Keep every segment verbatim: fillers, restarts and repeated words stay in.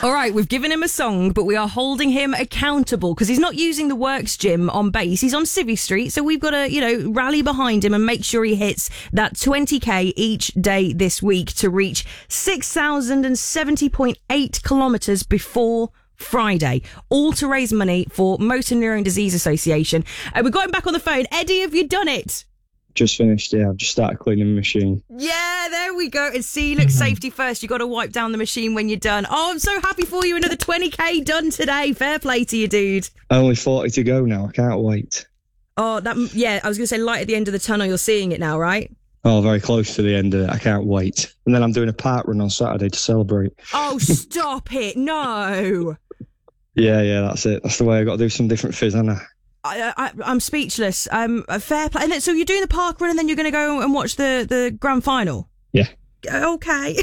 All right, we've given him a song, but we are holding him accountable because he's not using the Works gym on base. He's on Civvy Street, so we've got to, you know, rally behind him and make sure he hits that twenty K each day this week to reach six thousand seventy point eight kilometres before Friday, all to raise money for Motor Neurone Disease Association. Uh, we've got him back on the phone. Eddie, have you done it? Just finished, yeah. I've just started cleaning the machine. Yeah, there we go. And see, look, safety first. You've got to wipe down the machine when you're done. Oh, I'm so happy for you. Another twenty K done today. Fair play to you, dude. Only forty to go now. I can't wait. Oh, that yeah, I was going to say light at the end of the tunnel. You're seeing it now, right? Oh, very close to the end of it. I can't wait. And then I'm doing a park run on Saturday to celebrate. Oh, stop it. No. Yeah, yeah, that's it. That's the way I've got to do some different fizz, haven't I? I, I, I'm speechless. Um, a fair play. And then, so you're doing the park run and then you're going to go and watch the, the grand final? Yeah. Okay.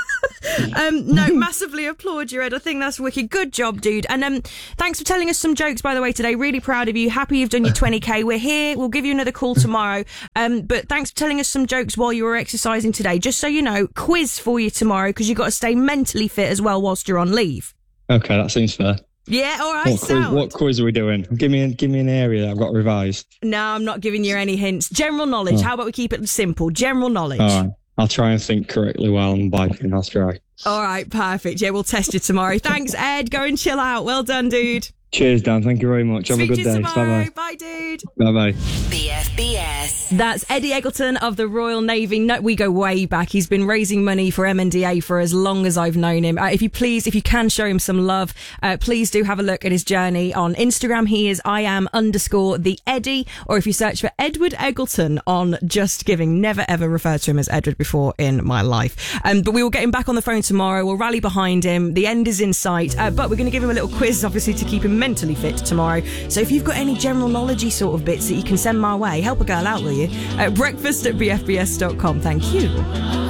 um, no, massively applaud you, Ed. I think that's wicked. Good job, dude. And um, thanks for telling us some jokes, by the way, today. Really proud of you. Happy you've done your twenty K. We're here. We'll give you another call tomorrow. Um, but thanks for telling us some jokes while you were exercising today. Just so you know, quiz for you tomorrow because you've got to stay mentally fit as well whilst you're on leave. Okay, that seems fair. Yeah, all right. What quiz, what quiz are we doing? Give me, a, give me an area that I've got revised. No, I'm not giving you any hints. General knowledge. Oh. How about we keep it simple? General knowledge. All right. I'll try and think correctly while I'm biking. I'll try. All right, perfect. Yeah, we'll test you tomorrow. Thanks, Ed. Go and chill out. Well done, dude. Cheers, Dan. Thank you very much. Have Speak a good day. Bye-bye. Bye-bye. Bye, dude. Bye-bye. B F B S. That's Eddie Eggleton of the Royal Navy. No, we go way back. He's been raising money for M N D A for as long as I've known him. Uh, if you please, if you can show him some love, uh, please do have a look at his journey on Instagram. He is I am underscore the Eddie, or if you search for Edward Eggleton on Just Giving. Never ever referred to him as Edward before in my life. Um, but we will get him back on the phone tomorrow. We'll rally behind him. The end is in sight. Uh, but we're going to give him a little quiz, obviously, to keep him mentally fit tomorrow. So if you've got any general knowledge-y sort of bits that you can send my way, help a girl out, will you? Uh, breakfast at b f b s dot com. Thank you.